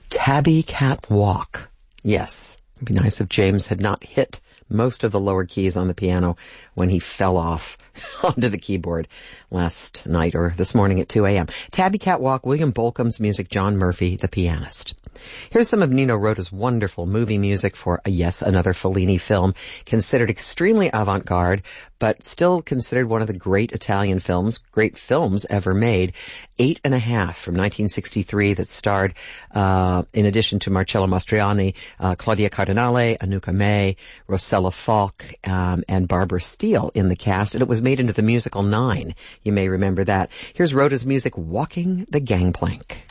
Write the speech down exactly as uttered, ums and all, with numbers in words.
Tabby Cat Walk. Yes. It'd be nice if James had not hit most of the lower keys on the piano when he fell off onto the keyboard last night or this morning at two a.m. Tabby Cat Walk, William Bolcom's music, John Murphy, the pianist. Here's some of Nino Rota's wonderful movie music for, uh, yes, another Fellini film, considered extremely avant-garde, but still considered one of the great Italian films, great films ever made. Eight and a Half from nineteen sixty-three that starred, uh, in addition to Marcello Mastroianni, uh, Claudia Cardinale, Anuka May, Rosella Falk, um, and Barbara Steele in the cast, and it was made into the musical Nine. You may remember that. Here's Rota's music, Walking the Gangplank.